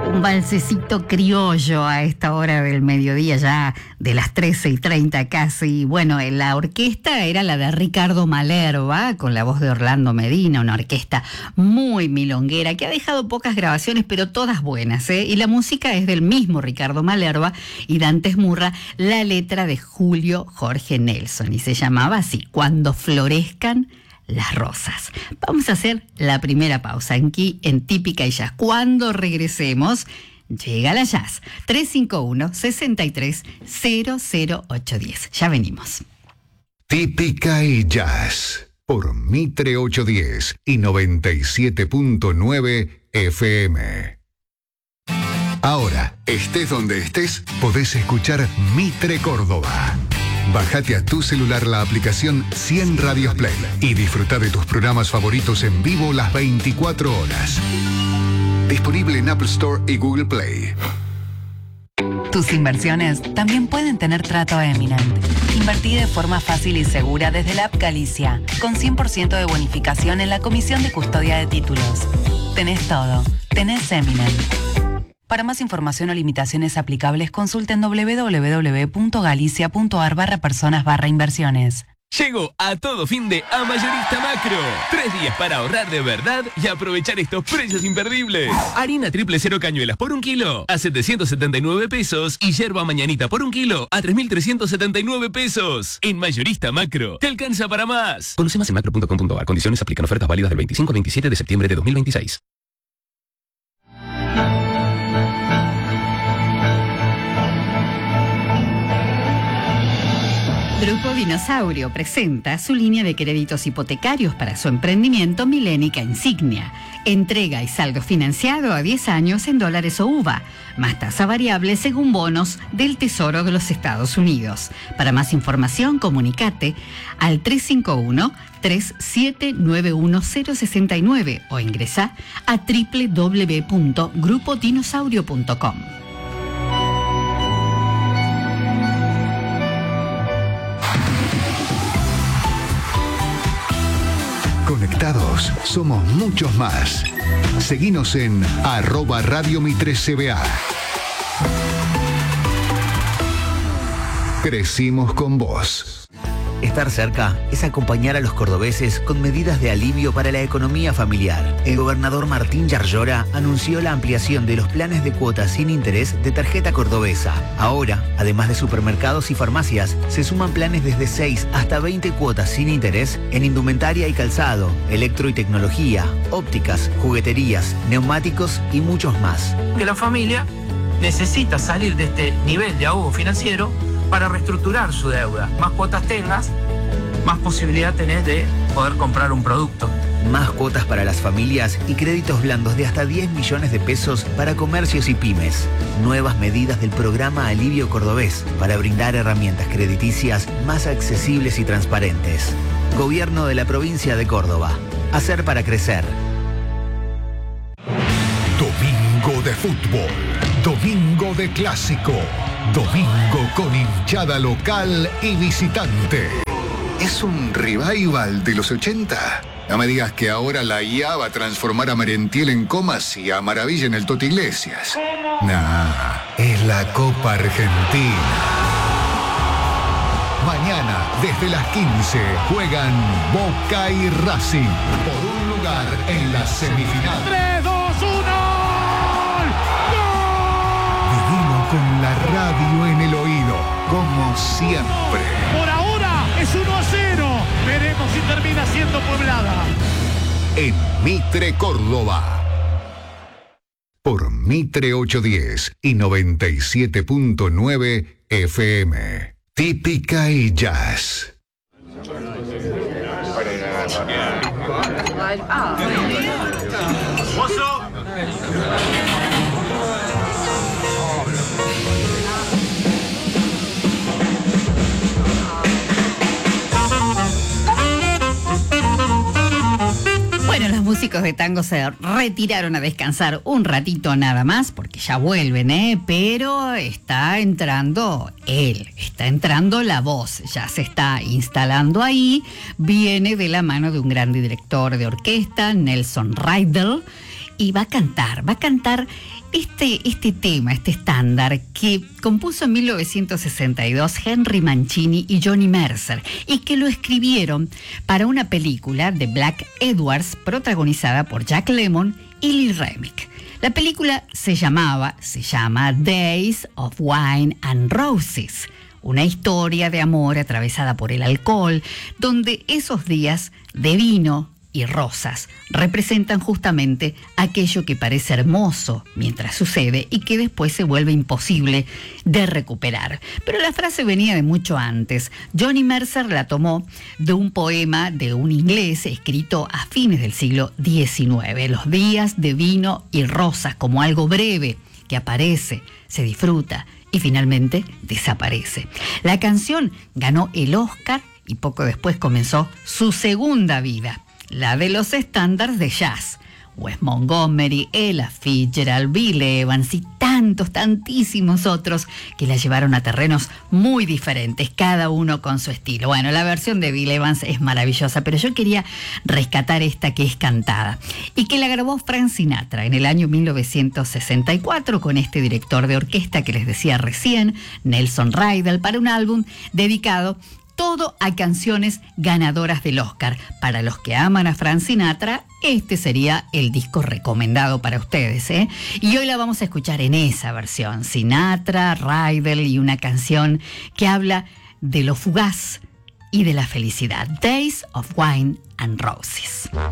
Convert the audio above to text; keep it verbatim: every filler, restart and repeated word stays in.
Un valsecito criollo a esta hora del mediodía, ya de las trece y treinta casi. Bueno, la orquesta era la de Ricardo Malerva, con la voz de Orlando Medina, una orquesta muy milonguera, que ha dejado pocas grabaciones, pero todas buenas, ¿eh? Y la música es del mismo Ricardo Malerva y Dantes Murra, la letra de Julio Jorge Nelson, y se llamaba así, Cuando florezcan las rosas. Vamos a hacer la primera pausa aquí en Típica y Jazz. Cuando regresemos, llega la Jazz. tres cinco uno, seis tres, cero cero ocho uno cero. Ya venimos. Típica y Jazz por Mitre ochocientos diez y noventa y siete punto nueve F M. Ahora, estés donde estés, podés escuchar Mitre Córdoba. Bájate a tu celular la aplicación cien Radios Play y disfruta de tus programas favoritos en vivo las veinticuatro horas. Disponible en Apple Store y Google Play. Tus inversiones también pueden tener trato Eminent. Invertí de forma fácil y segura desde la app Galicia, con cien por ciento de bonificación en la comisión de custodia de títulos. Tenés todo. Tenés Eminent. Para más información o limitaciones aplicables, consulten doble u doble u doble u punto galicia punto ar barra personas barra inversiones. Llegó a todo fin de a Mayorista Macro. Tres días para ahorrar de verdad y aprovechar estos precios imperdibles. Harina triple cero cañuelas por un kilo a setecientos setenta y nueve pesos y yerba mañanita por un kilo a tres mil trescientos setenta y nueve pesos. En Mayorista Macro, te alcanza para más. Conoce más en macro punto com punto ar. Condiciones aplican. Ofertas válidas del veinticinco al veintisiete de septiembre de dos mil veintiséis. Grupo Dinosaurio presenta su línea de créditos hipotecarios para su emprendimiento Milénica Insignia. Entrega y saldo financiado a diez años en dólares o uva, más tasa variable según bonos del Tesoro de los Estados Unidos. Para más información, comunicate al tres cinco uno, tres siete nueve uno cero seis nueve o ingresa a doble u doble u doble u punto grupo dinosaurio punto com. Conectados, somos muchos más. Seguinos en arroba Radio Mitre C B A. Crecimos con vos. Estar cerca es acompañar a los cordobeses con medidas de alivio para la economía familiar. El gobernador Martín Yarlora anunció la ampliación de los planes de cuotas sin interés de tarjeta cordobesa. Ahora, además de supermercados y farmacias, se suman planes desde seis hasta veinte cuotas sin interés en indumentaria y calzado, electro y tecnología, ópticas, jugueterías, neumáticos y muchos más. Que la familia necesita salir de este nivel de ahogo financiero para reestructurar su deuda. Más cuotas tengas, más posibilidad tenés de poder comprar un producto. Más cuotas para las familias y créditos blandos de hasta diez millones de pesos para comercios y pymes. Nuevas medidas del programa Alivio Cordobés para brindar herramientas crediticias más accesibles y transparentes. Gobierno de la provincia de Córdoba. Hacer para crecer. Domingo de fútbol. Domingo de clásico. Domingo con hinchada local y visitante. ¿Es un revival de los ochenta? No me digas que ahora la I A va a transformar a Merentiel en Comas y a Maravilla en el Toti Iglesias. Nah, es la Copa Argentina. Mañana, desde las quince, juegan Boca y Racing por un lugar en la semifinal. tres, dos, uno. Con la radio en el oído, como siempre. Por ahora es uno a cero. Veremos si termina siendo Pueblada. En Mitre Córdoba. Por Mitre ochocientos diez y noventa y siete punto nueve F M. Típica y Jazz. Bueno, los músicos de tango se retiraron a descansar un ratito nada más, porque ya vuelven, ¿eh? Pero está entrando él, está entrando la voz, ya se está instalando ahí, viene de la mano de un gran director de orquesta, Nelson Riedel, y va a cantar, va a cantar este, este tema, este estándar que compuso en mil novecientos sesenta y dos Henry Mancini y Johnny Mercer y que lo escribieron para una película de Black Edwards protagonizada por Jack Lemmon y Lee Remick. La película se llamaba, se llama Days of Wine and Roses, una historia de amor atravesada por el alcohol, donde esos días de vino y rosas representan justamente aquello que parece hermoso mientras sucede y que después se vuelve imposible de recuperar. Pero la frase venía de mucho antes. Johnny Mercer la tomó de un poema de un inglés escrito a fines del siglo diecinueve. Los días de vino y rosas como algo breve que aparece, se disfruta y finalmente desaparece. La canción ganó el Oscar y poco después comenzó su segunda vida, la de los estándares de jazz. Wes Montgomery, Ella Fitzgerald, Bill Evans y tantos, tantísimos otros que la llevaron a terrenos muy diferentes, cada uno con su estilo. Bueno, la versión de Bill Evans es maravillosa, pero yo quería rescatar esta que es cantada y que la grabó Frank Sinatra en el año mil novecientos sesenta y cuatro con este director de orquesta que les decía recién, Nelson Riddle, para un álbum dedicado todo a canciones ganadoras del Oscar. Para los que aman a Frank Sinatra, este sería el disco recomendado para ustedes, ¿eh? Y hoy la vamos a escuchar en esa versión. Sinatra, Riddle y una canción que habla de lo fugaz y de la felicidad. Days of Wine and Roses.